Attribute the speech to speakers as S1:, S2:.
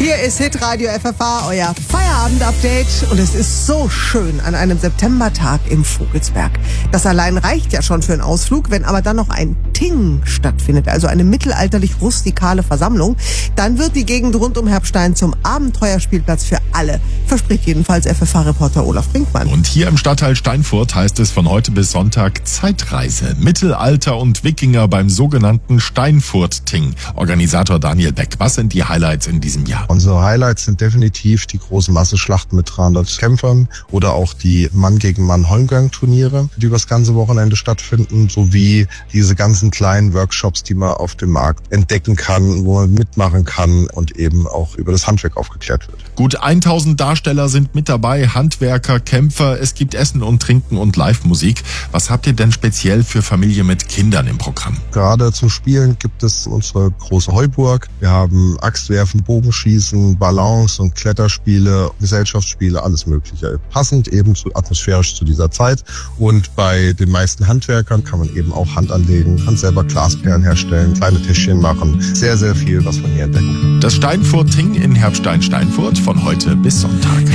S1: Hier ist Hitradio FFH, euer Feierabend-Update. Und es ist so schön an einem Septembertag im Vogelsberg. Das allein reicht ja schon für einen Ausflug. Wenn aber dann noch ein Ting stattfindet, also eine mittelalterlich-rustikale Versammlung, dann wird die Gegend rund um Herbstein zum Abenteuerspielplatz für alle. Verspricht jedenfalls FFH-Reporter Olaf Brinkmann.
S2: Und hier im Stadtteil Steinfurt heißt es von heute bis Sonntag Zeitreise. Mittelalter und Wikinger beim sogenannten Steinfurt-Ting. Organisator Daniel Beck. Was sind die Highlights in diesem Jahr?
S3: Unsere Highlights sind definitiv die großen Massenschlachten mit 300 Kämpfern oder auch die Mann-gegen-Mann-Holmgang-Turniere, die über das ganze Wochenende stattfinden, sowie diese ganzen kleinen Workshops, die man auf dem Markt entdecken kann, wo man mitmachen kann und eben auch über das Handwerk aufgeklärt wird.
S2: Gut 1000 Darsteller sind mit dabei, Handwerker, Kämpfer, es gibt Essen und Trinken und Live-Musik. Was habt ihr denn speziell für Familie mit Kindern im Programm?
S3: Gerade zum Spielen gibt es unsere große Heuburg. Wir haben Axtwerfen, Bogenschießen, Balance und Kletterspiele, Gesellschaftsspiele, alles Mögliche. Passend eben atmosphärisch zu dieser Zeit. Und bei den meisten Handwerkern kann man eben auch Hand anlegen, kann selber Glasperlen herstellen, kleine Täschchen machen. Sehr, sehr viel, was man hier entdecken kann.
S2: Das Steinfurt-Ting in Herbstein-Steinfurt von heute bis Sonntag.